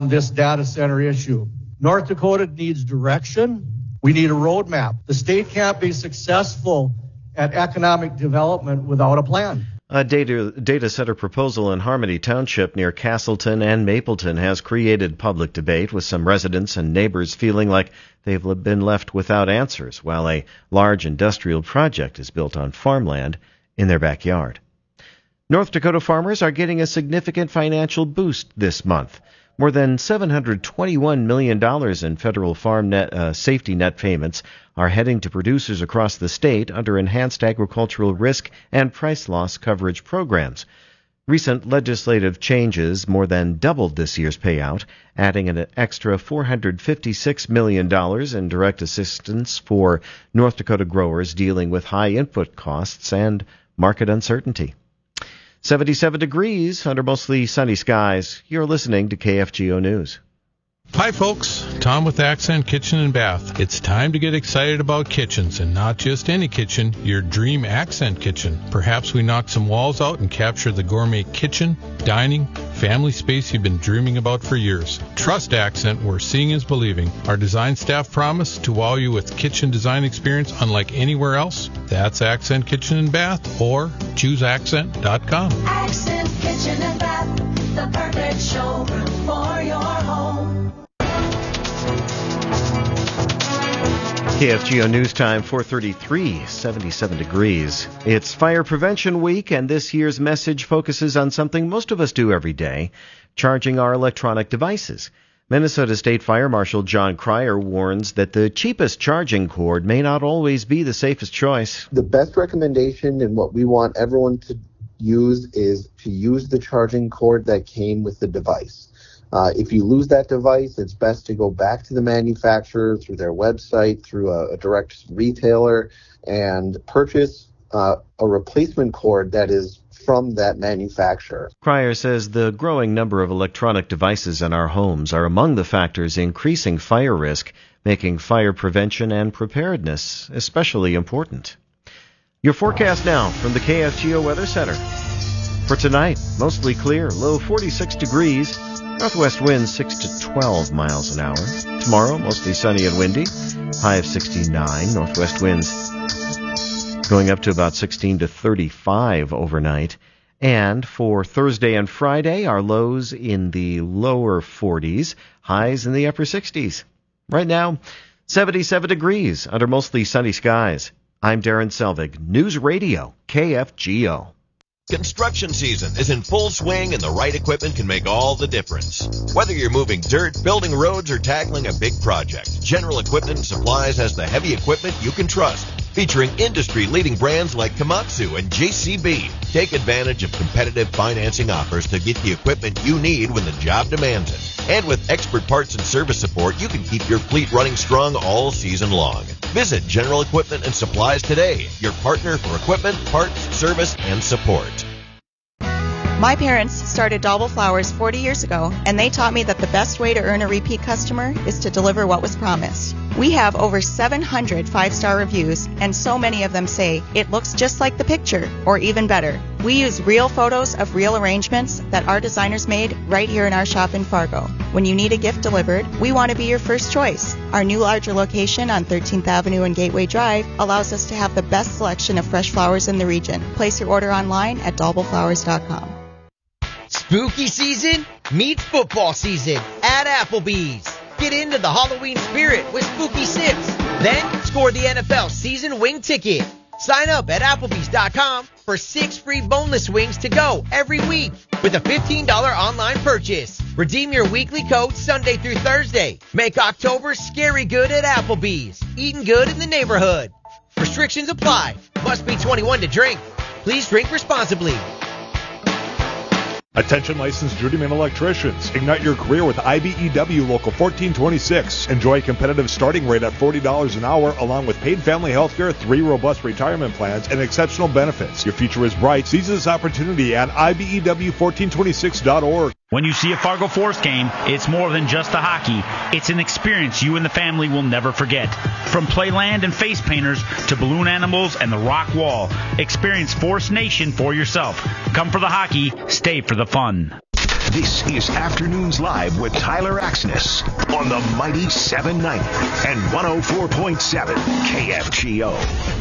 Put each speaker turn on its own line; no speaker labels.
this data center issue. North Dakota needs direction. We need a roadmap. The state can't be successful at economic development without a plan.
A data center proposal in Harmony Township near Castleton and Mapleton has created public debate, with some residents and neighbors feeling like they've been left without answers while a large industrial project is built on farmland in their backyard. North Dakota farmers are getting a significant financial boost this month. More than $721 million in federal farm safety net payments are heading to producers across the state under enhanced agricultural risk and price loss coverage programs. Recent legislative changes more than doubled this year's payout, adding an extra $456 million in direct assistance for North Dakota growers dealing with high input costs and market uncertainty. 77 degrees under mostly sunny skies. You're listening to KFGO News.
Hi folks, Tom with Accent Kitchen and Bath. It's time to get excited about kitchens, and not just any kitchen, your dream Accent kitchen. Perhaps we knock some walls out and capture the gourmet kitchen, dining, family space you've been dreaming about for years. Trust Accent, where seeing is believing. Our design staff promise to wow you with kitchen design experience unlike anywhere else. That's Accent Kitchen and Bath, or chooseaccent.com.
Accent Kitchen and Bath, the perfect showroom for your home.
KFGO News Time, 4:33, 77 degrees. It's Fire Prevention Week, and this year's message focuses on something most of us do every day, charging our electronic devices. Minnesota State Fire Marshal John Cryer warns that the cheapest charging cord may not always be the safest choice.
The best recommendation and what we want everyone to use is to use the charging cord that came with the device. If you lose that device, it's best to go back to the manufacturer through their website, through a direct retailer, and purchase a replacement cord that is from that manufacturer.
Cryer says the growing number of electronic devices in our homes are among the factors increasing fire risk, making fire prevention and preparedness especially important. Your forecast now from the KFGO Weather Center. For tonight, mostly clear, low 46 degrees. Northwest winds 6 to 12 miles an hour. Tomorrow, mostly sunny and windy. High of 69. Northwest winds going up to about 16 to 35 overnight. And for Thursday and Friday, our lows in the lower 40s, highs in the upper 60s. Right now, 77 degrees under mostly sunny skies. I'm Darren Selvig, News Radio, KFGO.
Construction season is in full swing, and the right equipment can make all the difference. Whether you're moving dirt, building roads, or tackling a big project, General Equipment and Supplies has the heavy equipment you can trust. Featuring industry-leading brands like Komatsu and JCB. Take advantage of competitive financing offers to get the equipment you need when the job demands it. And with expert parts and service support, you can keep your fleet running strong all season long. Visit General Equipment and Supplies today, your partner for equipment, parts, service, and support.
My parents started Dalbel Flowers 40 years ago, and they taught me that the best way to earn a repeat customer is to deliver what was promised. We have over 700 five-star reviews, and so many of them say, it looks just like the picture, or even better. We use real photos of real arrangements that our designers made right here in our shop in Fargo. When you need a gift delivered, we want to be your first choice. Our new larger location on 13th Avenue and Gateway Drive allows us to have the best selection of fresh flowers in the region. Place your order online at dalbelflowers.com.
Spooky season meets football season at Applebee's. Get into the Halloween spirit with Spooky Sips. Then score the NFL season wing ticket. Sign up at Applebee's.com for 6 free boneless wings to go every week with a $15 online purchase. Redeem your weekly code Sunday through Thursday. Make October scary good at Applebee's. Eating good in the neighborhood. Restrictions apply. Must be 21 to drink. Please drink responsibly.
Attention licensed journeyman electricians. Ignite your career with IBEW Local 1426. Enjoy a competitive starting rate at $40 an hour along with paid family health care, 3 robust retirement plans, and exceptional benefits. Your future is bright. Seize this opportunity at IBEW1426.org.
When you see a Fargo Force game, it's more than just the hockey. It's an experience you and the family will never forget. From playland and face painters to balloon animals and the rock wall, experience Force Nation for yourself. Come for the hockey, stay for the fun.
This is Afternoons Live with Tyler Axness on the mighty 790 and 104.7 KFGO.